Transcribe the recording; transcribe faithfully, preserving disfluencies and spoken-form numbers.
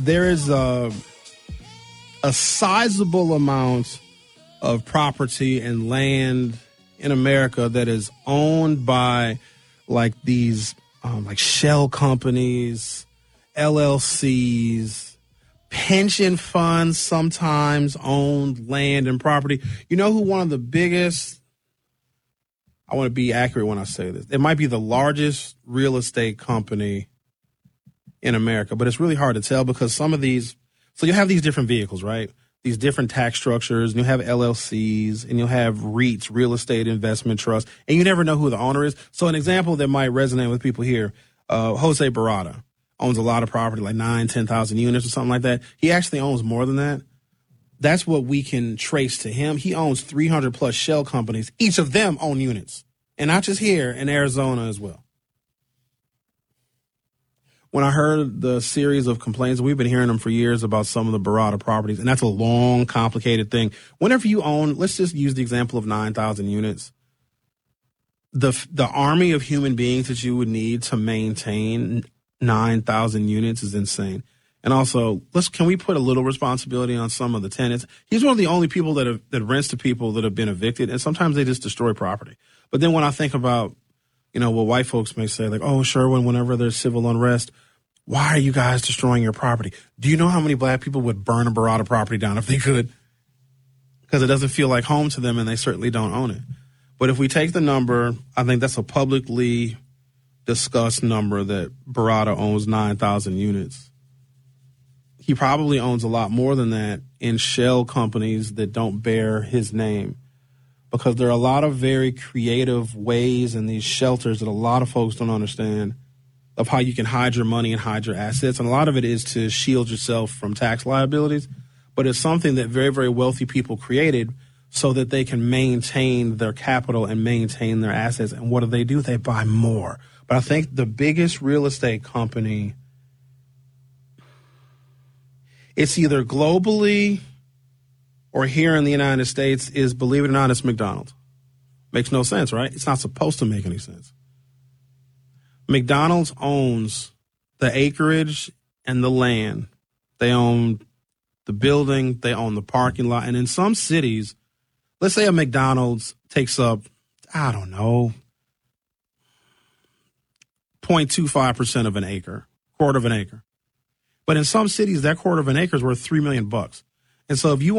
there is a, a sizable amount of property and land in America that is owned by like these um, like shell companies, L L Cs, pension funds sometimes own land and property. You know who one of the biggest, I want to be accurate when I say this, it might be the largest real estate company in America, but it's really hard to tell because some of these, so you have these different vehicles, right? These different tax structures, and you have L L Cs, and you'll have REITs, real estate investment trusts, and you never know who the owner is. So an example that might resonate with people here, uh, Jose Barada owns a lot of property, like nine, ten thousand units or something like that. He actually owns more than that. That's what we can trace to him. He owns three hundred plus shell companies. Each of them own units, and not just here, in Arizona as well. When I heard the series of complaints, we've been hearing them for years about some of the Barada properties, and that's a long, complicated thing. Whenever you own, let's just use the example of nine thousand units. The the army of human beings that you would need to maintain nine thousand units is insane. And also, let's can we put a little responsibility on some of the tenants? He's one of the only people that have, that rents to people that have been evicted, and sometimes they just destroy property. But then when I think about, you know, what white folks may say, like, oh, Sherwin, whenever there's civil unrest, why are you guys destroying your property? Do you know how many black people would burn a Barada property down if they could? Because it doesn't feel like home to them, and they certainly don't own it. But if we take the number, I think that's a publicly discussed number that Barada owns nine thousand units. He probably owns a lot more than that in shell companies that don't bear his name, because there are a lot of very creative ways in these shelters that a lot of folks don't understand of how you can hide your money and hide your assets. And a lot of it is to shield yourself from tax liabilities. But it's something that very, very wealthy people created so that they can maintain their capital and maintain their assets. And what do they do? They buy more. But I think the biggest real estate company, it's either globally or here in the United States, is, believe it or not, it's McDonald's. Makes no sense, right? It's not supposed to make any sense. McDonald's owns the acreage and the land. They own the building. They own the parking lot. And in some cities, let's say a McDonald's takes up, I don't know, zero point two five percent of an acre, quarter of an acre. But in some cities, that quarter of an acre is worth three million bucks. And so if you